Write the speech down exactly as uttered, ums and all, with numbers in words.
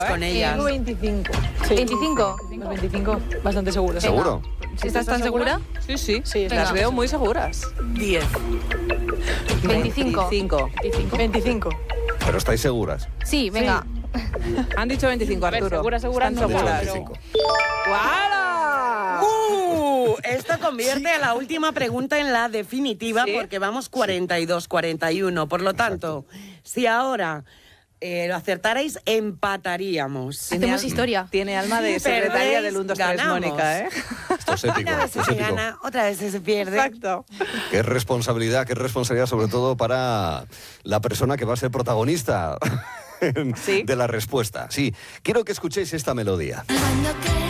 Con ellas. Tengo veinticinco. Sí. ¿veinticinco? Pues veinticinco, bastante seguro. ¿Seguro? ¿Estás tan segura? Sí, sí. Sí, Venga. las veo muy seguras. diez. veinticinco. veinticinco. veinticinco. Pero estáis seguras. Sí, venga. Han dicho veinticinco, A ver, Arturo. segura, segura, Están no, Han dicho seguras. pero- veinticinco. ¡Guala! Uh, esto convierte a la última pregunta en la definitiva, ¿Sí? porque vamos cuarenta y dos, cuarenta y uno. Por lo tanto, si ahora eh, lo acertarais, empataríamos. Hacemos historia. Tiene alma de secretaria Perdéis, del uno, dos, tres, ganamos. Mónica, ¿eh? Esto es épico. Una vez Esto es se épico. gana, otra vez se pierde. Exacto. Qué responsabilidad, qué responsabilidad sobre todo para la persona que va a ser protagonista Sí. de la respuesta. Sí, quiero que escuchéis esta melodía. Cuando queremos